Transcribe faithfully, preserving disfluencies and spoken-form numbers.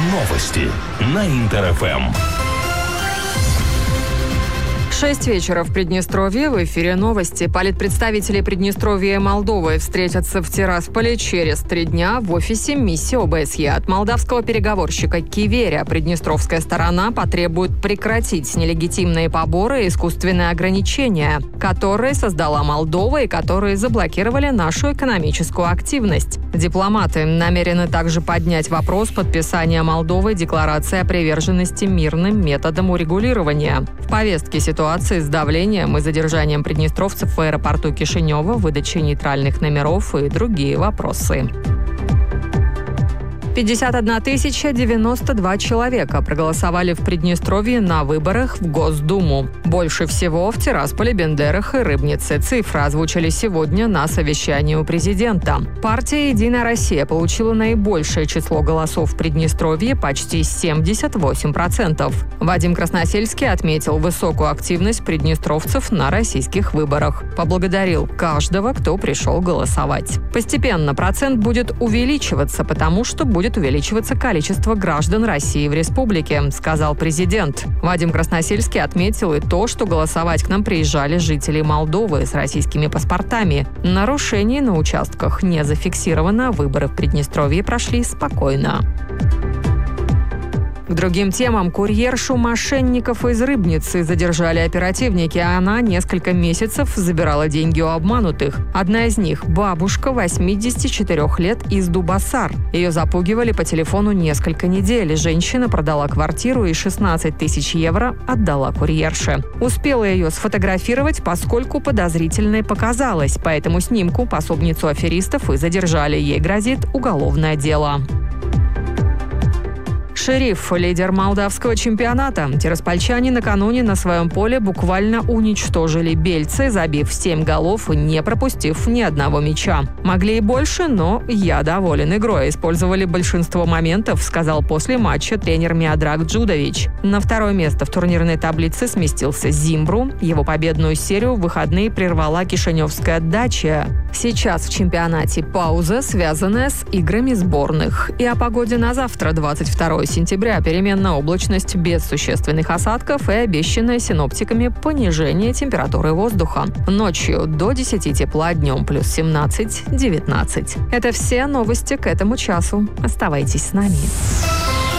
Новости на Интер-ФМ. Шесть вечера в Приднестровье. В эфире новости. Политпредставители Приднестровья и Молдовы встретятся в Тирасполе через три дня в офисе миссии О Бэ Эс Е. От молдавского переговорщика Киверя приднестровская сторона потребует прекратить нелегитимные поборы и искусственные ограничения, которые создала Молдова и которые заблокировали нашу экономическую активность. Дипломаты намерены также поднять вопрос подписания Молдовой декларации о приверженности мирным методам урегулирования. В повестке ситуации с давлением и задержанием приднестровцев в аэропорту Кишинева, выдачей нейтральных номеров и другие вопросы. пятьдесят одна тысяча девяносто два человека проголосовали в Приднестровье на выборах в Госдуму. Больше всего в Тирасполе, Бендерах и Рыбнице. Цифры озвучили сегодня на совещании у президента. Партия «Единая Россия» получила наибольшее число голосов в Приднестровье – почти семьдесят восемь процентов. Вадим Красносельский отметил высокую активность приднестровцев на российских выборах. Поблагодарил каждого, кто пришел голосовать. Постепенно процент будет увеличиваться, потому что будет будет увеличиваться количество граждан России в республике, сказал президент. Вадим Красносельский отметил и то, что голосовать к нам приезжали жители Молдовы с российскими паспортами. Нарушений на участках не зафиксировано, выборы в Приднестровье прошли спокойно. К другим темам. Курьершу мошенников из Рыбницы задержали оперативники. Она несколько месяцев забирала деньги у обманутых. Одна из них – бабушка восьмидесяти четырёх лет из Дубасар. Ее запугивали по телефону несколько недель. Женщина продала квартиру и шестнадцать тысяч евро отдала курьерше. Успела ее сфотографировать, поскольку подозрительной показалось. По этому снимку пособницу аферистов и задержали. Ей грозит уголовное дело. Шериф – лидер молдавского чемпионата. Тираспольчане накануне на своем поле буквально уничтожили бельцы, забив семь голов и не пропустив ни одного мяча. Могли и больше, но я доволен игрой. Использовали большинство моментов, сказал после матча тренер Миодраг Джудович. На второе место в турнирной таблице сместился Зимбру. Его победную серию в выходные прервала кишиневская Дача. Сейчас в чемпионате пауза, связанная с играми сборных. И о погоде на завтра, двадцать второе сентября. Переменная облачность без существенных осадков и обещанное синоптиками понижение температуры воздуха. Ночью до десяти тепла, днем плюс семнадцать-девятнадцать. Это все новости к этому часу. Оставайтесь с нами.